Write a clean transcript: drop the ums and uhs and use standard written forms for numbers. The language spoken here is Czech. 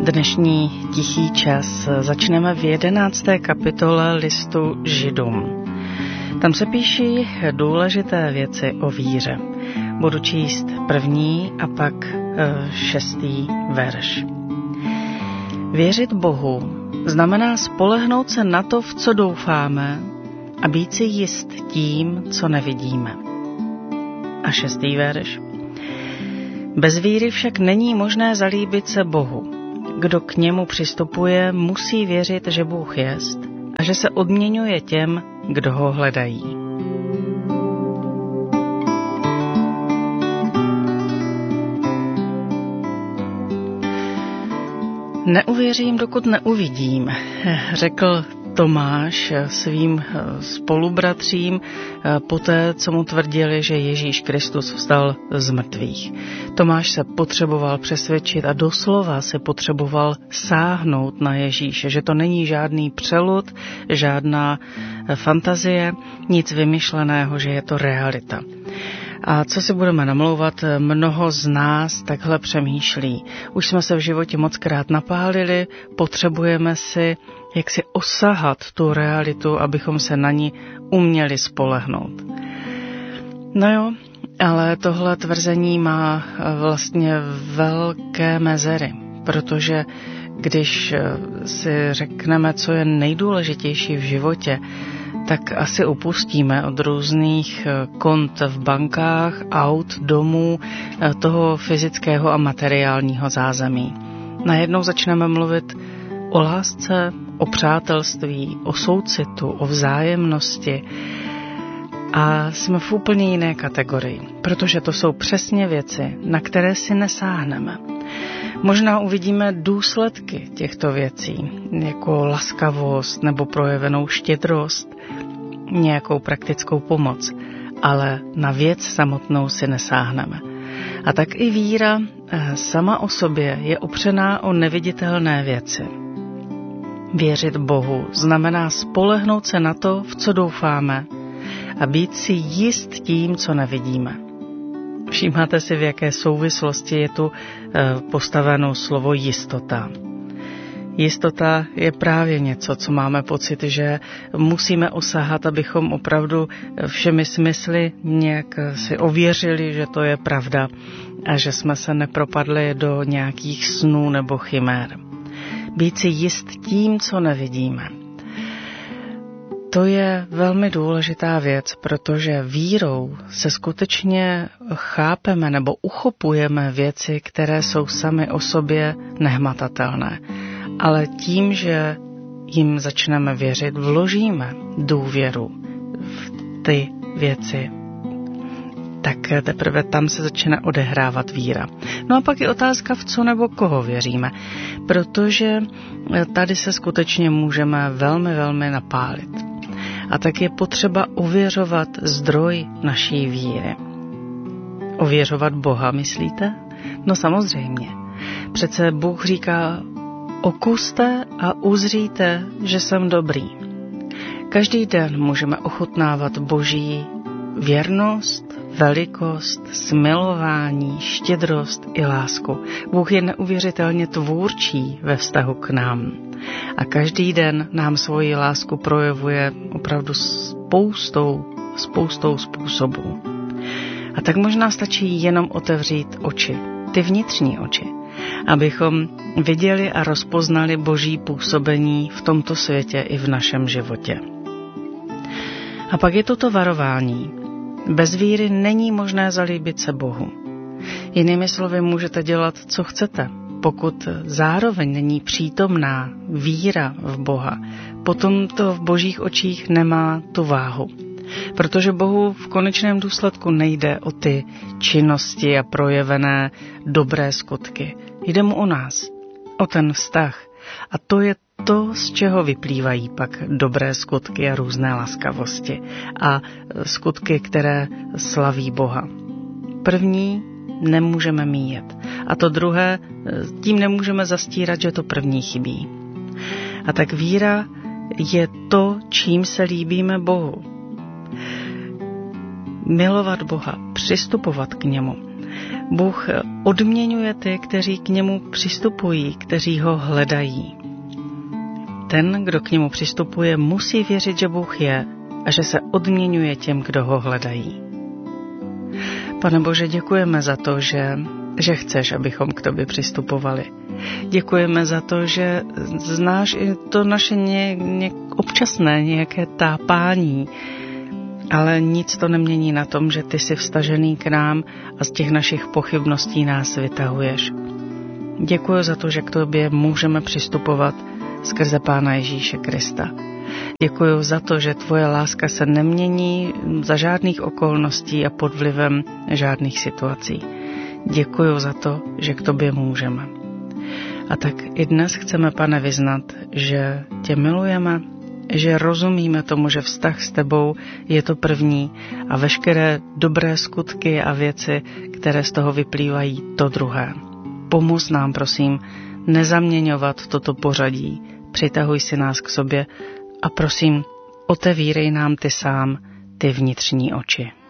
Dnešní tichý čas začneme v 11. kapitole listu Židům. Tam se píší důležité věci o víře. Budu číst 1. a pak 6. verš. Věřit Bohu znamená spolehnout se na to, v co doufáme, a být si jist tím, co nevidíme. A 6. verš. Bez víry však není možné zalíbit se Bohu. Kdo k němu přistupuje, musí věřit, že Bůh jest a že se odměňuje těm, kdo ho hledají. Neuvěřím, dokud neuvidím, řekl Tomáš svým spolubratřím poté, co mu tvrdili, že Ježíš Kristus vstal z mrtvých. Tomáš se potřeboval přesvědčit a doslova se potřeboval sáhnout na Ježíše, že to není žádný přelud, žádná fantazie, nic vymyšleného, že je to realita. A co si budeme namlouvat, mnoho z nás takhle přemýšlí. Už jsme se v životě mockrát napálili, potřebujeme si jak si osahat tu realitu, abychom se na ní uměli spolehnout. No jo, ale tohle tvrzení má vlastně velké mezery, protože když si řekneme, co je nejdůležitější v životě, tak asi upustíme od různých kont v bankách, aut, domů, toho fyzického a materiálního zázemí. Najednou začneme mluvit o lásce, o přátelství, o soucitu, o vzájemnosti a jsme v úplně jiné kategorii, protože to jsou přesně věci, na které si nesáhneme. Možná uvidíme důsledky těchto věcí, jako laskavost nebo projevenou štědrost, nějakou praktickou pomoc, ale na věc samotnou si nesáhneme. A tak i víra sama o sobě je opřená o neviditelné věci. Věřit Bohu znamená spolehnout se na to, v co doufáme, a být si jist tím, co nevidíme. Všímáte si, v jaké souvislosti je tu postaveno slovo jistota. Jistota je právě něco, co máme pocit, že musíme osahat, abychom opravdu všemi smysly nějak si ověřili, že to je pravda a že jsme se nepropadli do nějakých snů nebo chimér. Být si jist tím, co nevidíme. To je velmi důležitá věc, protože vírou se skutečně chápeme nebo uchopujeme věci, které jsou samy o sobě nehmatatelné. Ale tím, že jim začneme věřit, vložíme důvěru v ty věci, tak teprve tam se začne odehrávat víra. No a pak je otázka, v co nebo koho věříme, protože tady se skutečně můžeme velmi, velmi napálit. A tak je potřeba ověřovat zdroj naší víry. Ověřovat Boha, myslíte? No samozřejmě. Přece Bůh říká, okuste a uzříte, že jsem dobrý. Každý den můžeme ochutnávat Boží věrnost, velikost, smilování, štědrost i lásku. Bůh je neuvěřitelně tvůrčí ve vztahu k nám. A každý den nám svoji lásku projevuje opravdu spoustou způsobů. A tak možná stačí jenom otevřít oči, ty vnitřní oči, abychom viděli a rozpoznali Boží působení v tomto světě i v našem životě. A pak je toto varování. Bez víry není možné zalíbit se Bohu. Jinými slovy, můžete dělat, co chcete. Pokud zároveň není přítomná víra v Boha, potom to v Božích očích nemá tu váhu. Protože Bohu v konečném důsledku nejde o ty činnosti a projevené dobré skutky. Jde mu o nás, o ten vztah. A to je to, z čeho vyplývají pak dobré skutky a různé laskavosti a skutky, které slaví Boha. První nemůžeme míjet. A to druhé, tím nemůžeme zastírat, že to první chybí. A tak víra je to, čím se líbíme Bohu. Milovat Boha, přistupovat k němu, Bůh odměňuje ty, kteří k němu přistupují, kteří ho hledají. Ten, kdo k němu přistupuje, musí věřit, že Bůh je a že se odměňuje těm, kdo ho hledají. Pane Bože, děkujeme za to, že chceš, abychom k tobě přistupovali. Děkujeme za to, že znáš i to naše občasné nějaké tápání, ale nic to nemění na tom, že ty jsi vstažený k nám a z těch našich pochybností nás vytahuješ. Děkuji za to, že k tobě můžeme přistupovat skrze Pána Ježíše Krista. Děkuji za to, že tvoje láska se nemění za žádných okolností a pod vlivem žádných situací. Děkuji za to, že k tobě můžeme. A tak i dnes chceme, Pane, vyznat, že tě milujeme, že rozumíme tomu, že vztah s tebou je to první a veškeré dobré skutky a věci, které z toho vyplývají, to druhé. Pomůž nám, prosím, nezaměňovat toto pořadí, přitahuj si nás k sobě a prosím, otevírej nám ty sám ty vnitřní oči.